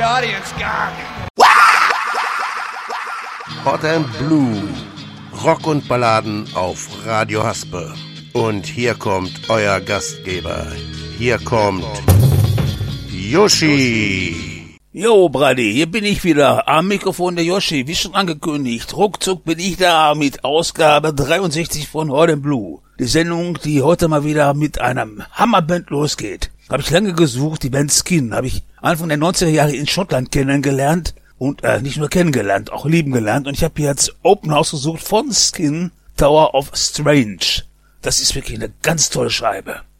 audience gone. Hot and Blue. Rock und Balladen auf Radio Haspe. Und hier kommt euer Gastgeber. Hier kommt Yoshi. Jo, Brady, hier bin ich wieder am Mikrofon der Yoshi, wie schon angekündigt. Ruckzuck bin ich da mit Ausgabe 63 von Hot and Blue. Die Sendung, die heute mal wieder mit einem Hammerband losgeht. Habe ich lange gesucht, die Band Skin. Habe ich Anfang der 90er Jahre in Schottland kennengelernt. Und nicht nur kennengelernt, auch lieben gelernt. Und ich habe jetzt Open House gesucht von Skin, Tower of Strange. Das ist wirklich eine ganz tolle Scheibe.